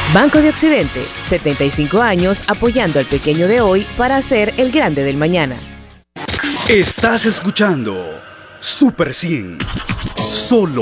Banco de Occidente, 75 años apoyando al pequeño de hoy para ser el grande del mañana. Estás escuchando Super 100, solo